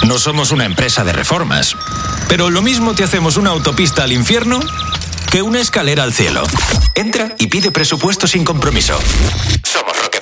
No somos una empresa de reformas, pero lo mismo te hacemos una autopista al infierno que una escalera al cielo. Entra y pide presupuesto sin compromiso. Somos Roqueros.